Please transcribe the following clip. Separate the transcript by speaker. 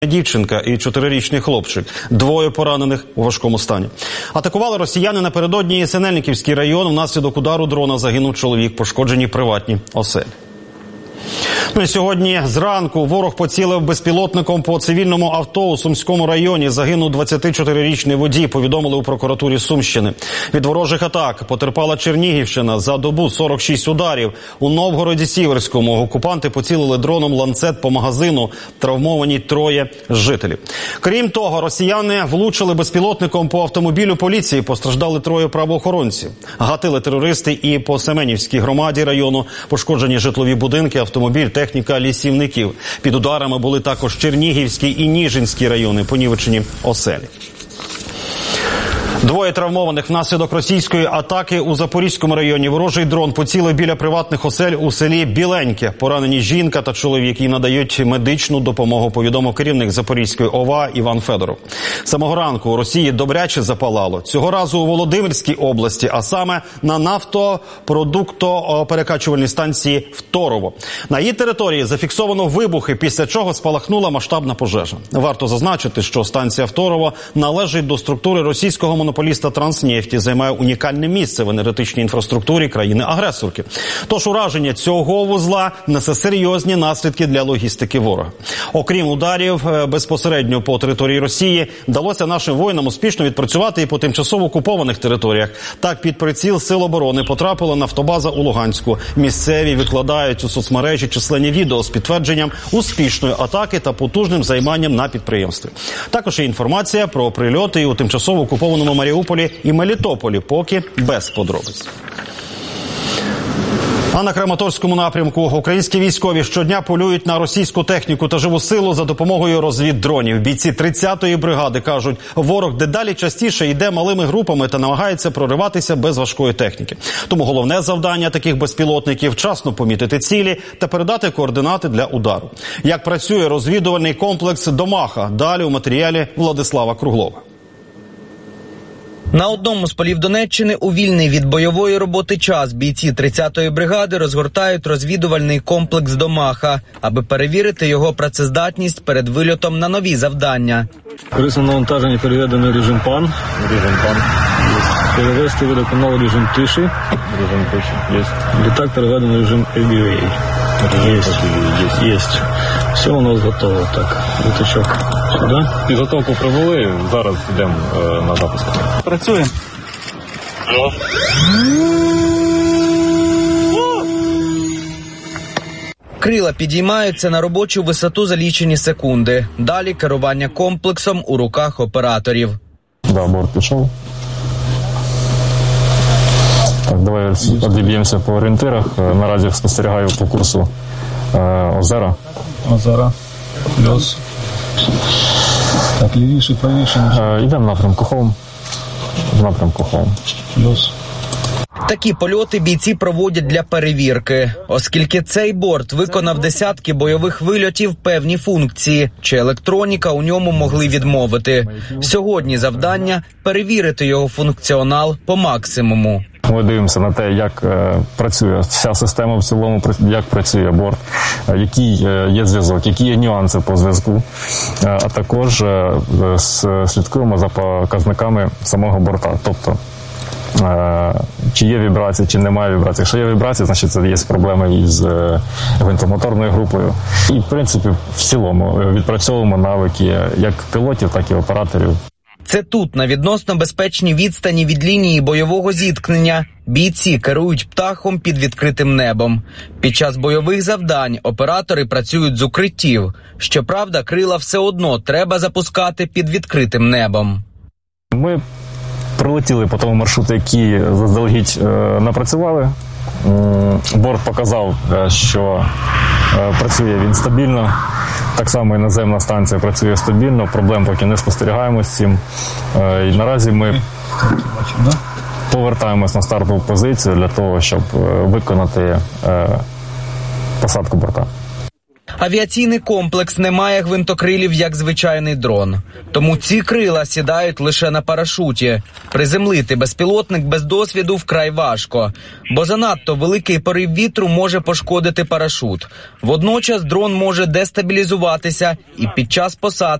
Speaker 1: Дівчинка і 4-річний хлопчик. 2 поранених у важкому стані. Атакували росіяни напередодні Синельниківський район. Внаслідок удару дрона загинув чоловік, пошкоджені приватні оселі. Ну і сьогодні зранку ворог поцілив безпілотником по цивільному авто у Сумському районі. Загинув 24-річний водій, повідомили у прокуратурі Сумщини. Від ворожих атак потерпала Чернігівщина. За добу 46 ударів. У Новгороді-Сіверському окупанти поцілили дроном ланцет по магазину. Травмовані 3 жителів. Крім того, росіяни влучили безпілотником по автомобілю поліції. Постраждали 3 правоохоронців. Гатили терористи і по Семенівській громаді району. Пошкоджені житлові будинки, автомобіль, техніка лісівників. Під ударами були також Чернігівський і Ніжинський райони, понівечені оселі. 2 травмованих внаслідок російської атаки у Запорізькому районі. Ворожий дрон поцілив біля приватних осель у селі Біленьке. Поранені жінка та чоловік, їм надають медичну допомогу, повідомив керівник Запорізької ОВА Іван Федоров. Самого ранку у Росії добряче запалало. Цього разу у Володимирській області, а саме на нафтопродуктоперекачувальній станції Второво. На її території зафіксовано вибухи, після чого спалахнула масштабна пожежа. Варто зазначити, що станція Второво належить до структури російського монополіста Транснефті, займає унікальне місце в енергетичній інфраструктурі країни-агресорки. Тож ураження цього вузла несе серйозні наслідки для логістики ворога. Окрім ударів безпосередньо по території Росії, вдалося нашим воїнам успішно відпрацювати і по тимчасово окупованих територіях. Так, під приціл Сил оборони потрапила нафтобаза у Луганську. Місцеві викладають у соцмережі численні відео з підтвердженням успішної атаки та потужним займанням на підприємстві. Також є інформація про прильоти у тимчасово окупованому Маріуполі і Мелітополі, поки без подробиць. А на Краматорському напрямку українські військові щодня полюють на російську техніку та живу силу за допомогою розвіддронів. Бійці 30-ї бригади кажуть, ворог дедалі частіше йде малими групами та намагається прориватися без важкої техніки. Тому головне завдання таких безпілотників – вчасно помітити цілі та передати координати для удару. Як працює розвідувальний комплекс «Домаха» – далі у матеріалі Владислава Круглова.
Speaker 2: На одному з полів Донеччини у вільний від бойової роботи час бійці 30-ї бригади розгортають розвідувальний комплекс «Домаха», аби перевірити його працездатність перед вильотом на нові завдання.
Speaker 3: Корисне навантаження переведено в режим ПАН. Перевести водоканал в режим тиші. Літак переведено в режим ABA. Є. Все у нас готово. Так, літачок сюди.
Speaker 4: Підготовку провели, зараз йдемо на запуск.
Speaker 3: Працюємо.
Speaker 2: Крила підіймаються на робочу висоту за лічені секунди. Далі керування комплексом у руках операторів.
Speaker 4: Да, борт пішов. Так, давай відіб'ємося по орієнтирах. Наразі спостерігаю по курсу Озера.
Speaker 3: Озера. Плюс. Так, лівіше, правіше.
Speaker 4: Йдемо в напрямку Холм.
Speaker 3: Плюс.
Speaker 2: Такі польоти бійці проводять для перевірки. Оскільки цей борт виконав десятки бойових вильотів, певні функції чи електроніка у ньому могли відмовити. Сьогодні завдання – перевірити його функціонал по максимуму.
Speaker 4: Ми дивимося на те, як працює вся система в цілому, як працює борт, який є зв'язок, які є нюанси по зв'язку, а також слідкуємо за показниками самого борта. Тобто, чи є вібрації, чи немає вібрації. Якщо є вібрації, значить це є проблеми із винтомоторною групою. І, в принципі, в цілому відпрацьовуємо навики як пілотів, так і операторів.
Speaker 2: Це тут, на відносно безпечній відстані від лінії бойового зіткнення, бійці керують птахом під відкритим небом. Під час бойових завдань оператори працюють з укриттів. Щоправда, крила все одно треба запускати під відкритим небом.
Speaker 4: Ми прилетіли по тому маршруту, який заздалегідь напрацювали. Борт показав, що працює він стабільно. Так само і наземна станція працює стабільно, проблем поки не спостерігаємо з цим. І наразі ми повертаємось на стартову позицію для того, щоб виконати посадку борта.
Speaker 2: Авіаційний комплекс не має гвинтокрилів, як звичайний дрон. Тому ці крила сідають лише на парашуті. Приземлити безпілотник без досвіду вкрай важко, бо занадто великий порив вітру може пошкодити парашут. Водночас дрон може дестабілізуватися і під час посадки